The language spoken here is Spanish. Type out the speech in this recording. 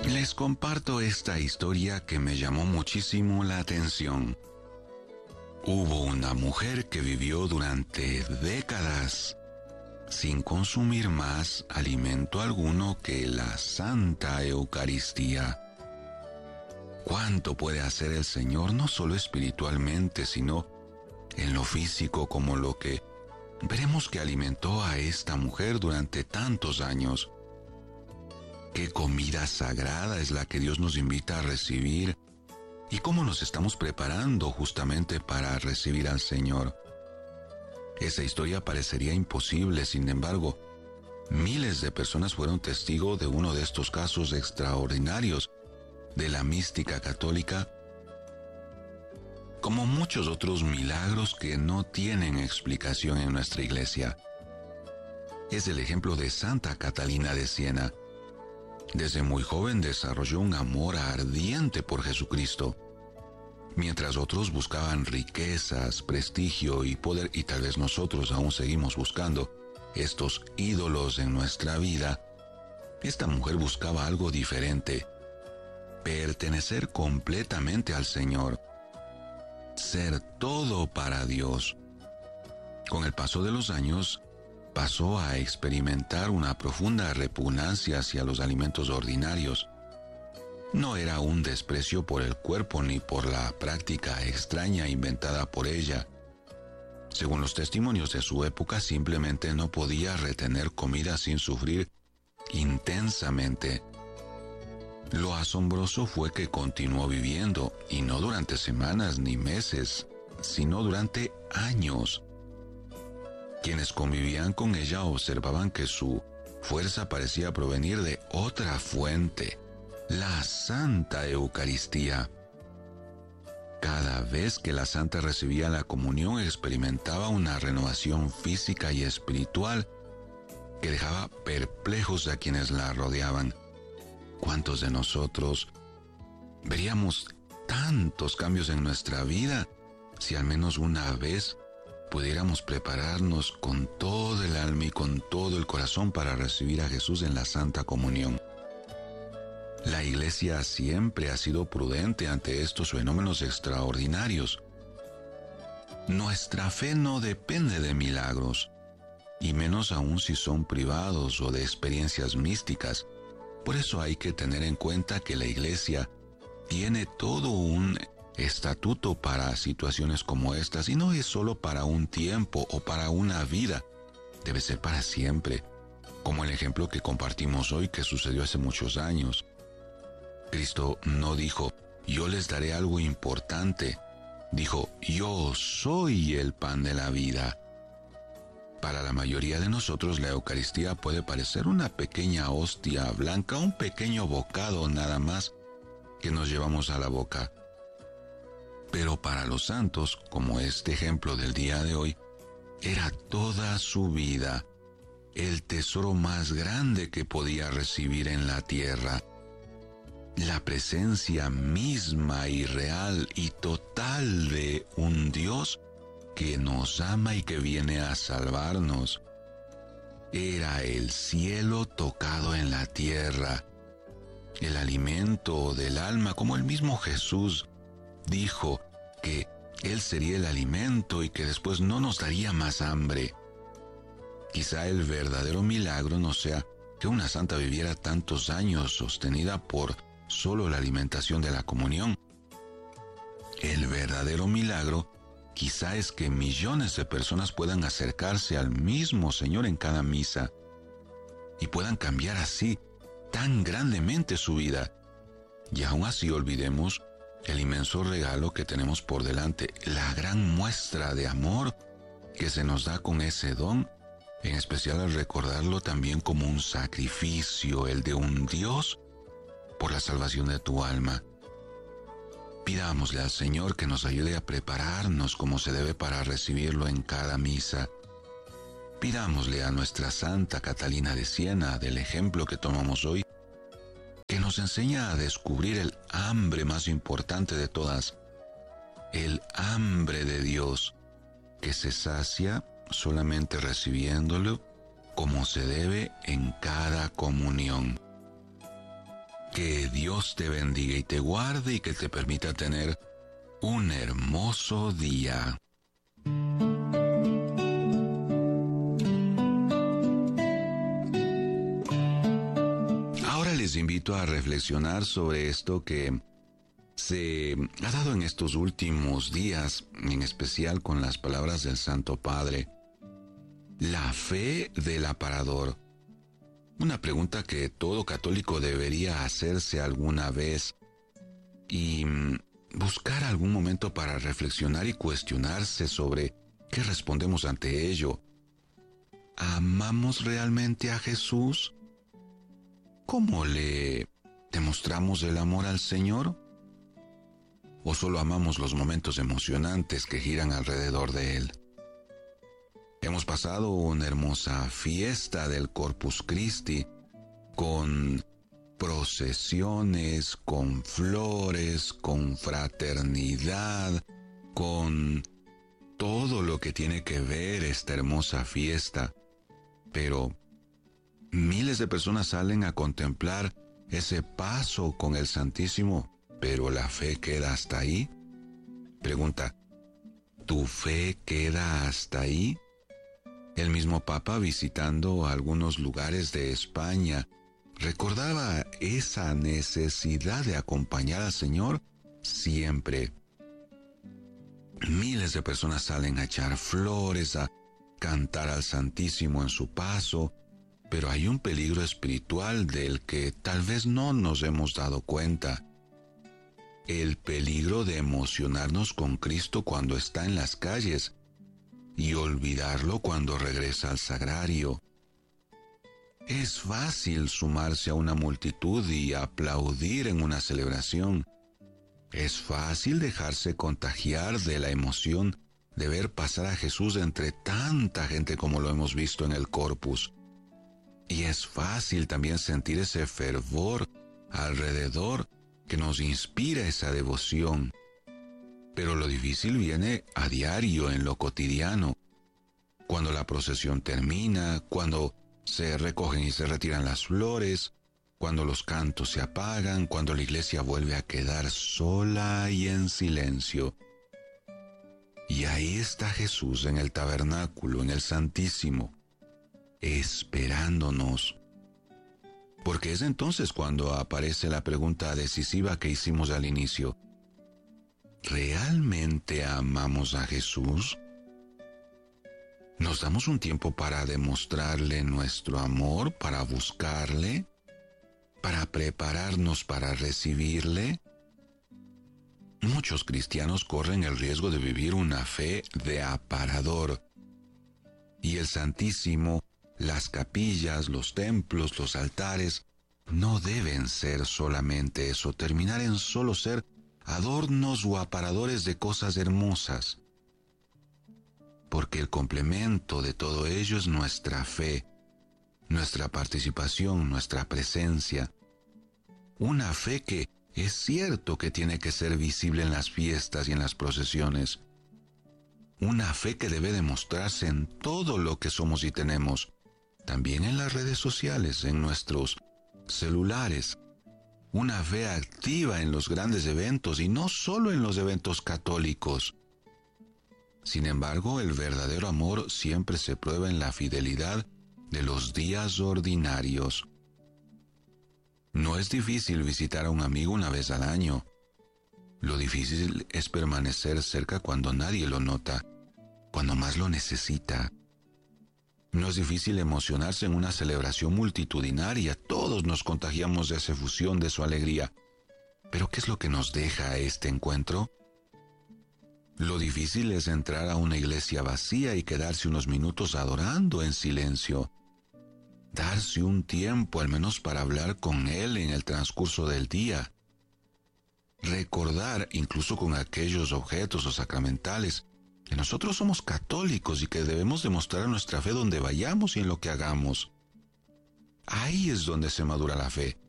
Les comparto esta historia que me llamó muchísimo la atención. Hubo una mujer que vivió durante décadas sin consumir más alimento alguno que la Santa Eucaristía. ¿Cuánto puede hacer el Señor, no solo espiritualmente, sino en lo físico, como lo que veremos que alimentó a esta mujer durante tantos años? ¿Qué comida sagrada es la que Dios nos invita a recibir? ¿Y cómo nos estamos preparando justamente para recibir al Señor? Esa historia parecería imposible, sin embargo, miles de personas fueron testigos de uno de estos casos extraordinarios de la mística católica, como muchos otros milagros que no tienen explicación en nuestra iglesia. Es el ejemplo de Santa Catalina de Siena. Desde muy joven desarrolló un amor ardiente por Jesucristo, mientras otros buscaban riquezas, prestigio y poder, y tal vez nosotros aún seguimos buscando estos ídolos en nuestra vida. Esta mujer buscaba algo diferente: pertenecer completamente al Señor, ser todo para Dios. Con el paso de los años, pasó a experimentar una profunda repugnancia hacia los alimentos ordinarios. No era un desprecio por el cuerpo ni por la práctica extraña inventada por ella. Según los testimonios de su época, simplemente no podía retener comida sin sufrir intensamente. Lo asombroso fue que continuó viviendo, y no durante semanas ni meses, sino durante años. Quienes convivían con ella observaban que su fuerza parecía provenir de otra fuente: la Santa Eucaristía. Cada vez que la santa recibía la comunión, experimentaba una renovación física y espiritual que dejaba perplejos a quienes la rodeaban. ¿Cuántos de nosotros veríamos tantos cambios en nuestra vida si al menos una vez pudiéramos prepararnos con todo el alma y con todo el corazón para recibir a Jesús en la Santa Comunión? La Iglesia siempre ha sido prudente ante estos fenómenos extraordinarios. Nuestra fe no depende de milagros, y menos aún si son privados o de experiencias místicas. Por eso hay que tener en cuenta que la Iglesia tiene todo un estatuto para situaciones como estas, y no es solo para un tiempo o para una vida, debe ser para siempre, como el ejemplo que compartimos hoy, que sucedió hace muchos años. Cristo no dijo: yo les daré algo importante, dijo: yo soy el pan de la vida. Para la mayoría de nosotros, la Eucaristía puede parecer una pequeña hostia blanca, un pequeño bocado nada más que nos llevamos a la boca. Pero para los santos, como este ejemplo del día de hoy, era toda su vida, el tesoro más grande que podía recibir en la tierra. La presencia misma y real y total de un Dios que nos ama y que viene a salvarnos. Era el cielo tocado en la tierra, el alimento del alma, como el mismo Jesús dijo que Él sería el alimento y que después no nos daría más hambre. Quizá el verdadero milagro no sea que una santa viviera tantos años sostenida por solo la alimentación de la comunión. El verdadero milagro quizá es que millones de personas puedan acercarse al mismo Señor en cada misa y puedan cambiar así tan grandemente su vida. Y aún así olvidemos el inmenso regalo que tenemos por delante, la gran muestra de amor que se nos da con ese don, en especial al recordarlo también como un sacrificio, el de un Dios por la salvación de tu alma. Pidámosle al Señor que nos ayude a prepararnos como se debe para recibirlo en cada misa. Pidámosle a nuestra Santa Catalina de Siena, del ejemplo que tomamos hoy, que nos enseña a descubrir el hambre más importante de todas, el hambre de Dios, que se sacia solamente recibiéndolo como se debe en cada comunión. Que Dios te bendiga y te guarde y que te permita tener un hermoso día. Ahora les invito a reflexionar sobre esto que se ha dado en estos últimos días, en especial con las palabras del Santo Padre. La fe del aparador. Una pregunta que todo católico debería hacerse alguna vez y buscar algún momento para reflexionar y cuestionarse sobre qué respondemos ante ello. ¿Amamos realmente a Jesús? ¿Cómo le demostramos el amor al Señor? ¿O solo amamos los momentos emocionantes que giran alrededor de Él? Hemos pasado una hermosa fiesta del Corpus Christi con procesiones, con flores, con fraternidad, con todo lo que tiene que ver esta hermosa fiesta. Pero miles de personas salen a contemplar ese paso con el Santísimo, pero la fe queda hasta ahí. Pregunta, ¿tu fe queda hasta ahí? El mismo Papa, visitando algunos lugares de España, recordaba esa necesidad de acompañar al Señor siempre. Miles de personas salen a echar flores, a cantar al Santísimo en su paso, pero hay un peligro espiritual del que tal vez no nos hemos dado cuenta. El peligro de emocionarnos con Cristo cuando está en las calles y olvidarlo cuando regresa al sagrario. Es fácil sumarse a una multitud y aplaudir en una celebración. Es fácil dejarse contagiar de la emoción de ver pasar a Jesús entre tanta gente como lo hemos visto en el Corpus. Y es fácil también sentir ese fervor alrededor que nos inspira esa devoción. Pero lo difícil viene a diario, en lo cotidiano, cuando la procesión termina, cuando se recogen y se retiran las flores, cuando los cantos se apagan, cuando la iglesia vuelve a quedar sola y en silencio. Y ahí está Jesús en el tabernáculo, en el Santísimo, esperándonos. Porque es entonces cuando aparece la pregunta decisiva que hicimos al inicio. ¿Realmente amamos a Jesús? ¿Nos damos un tiempo para demostrarle nuestro amor, para buscarle, para prepararnos para recibirle? Muchos cristianos corren el riesgo de vivir una fe de aparador. Y el Santísimo, las capillas, los templos, los altares, no deben ser solamente eso, terminar en solo ser adornos o aparadores de cosas hermosas. Porque el complemento de todo ello es nuestra fe, nuestra participación, nuestra presencia. Una fe que es cierto que tiene que ser visible en las fiestas y en las procesiones. Una fe que debe demostrarse en todo lo que somos y tenemos, también en las redes sociales, en nuestros celulares. Una fe activa en los grandes eventos y no solo en los eventos católicos. Sin embargo, el verdadero amor siempre se prueba en la fidelidad de los días ordinarios. No es difícil visitar a un amigo una vez al año. Lo difícil es permanecer cerca cuando nadie lo nota, cuando más lo necesita. No es difícil emocionarse en una celebración multitudinaria. Todos nos contagiamos de esa efusión de su alegría. ¿Pero qué es lo que nos deja este encuentro? Lo difícil es entrar a una iglesia vacía y quedarse unos minutos adorando en silencio. Darse un tiempo al menos para hablar con Él en el transcurso del día. Recordar, incluso con aquellos objetos o sacramentales, que nosotros somos católicos y que debemos demostrar nuestra fe donde vayamos y en lo que hagamos. Ahí es donde se madura la fe.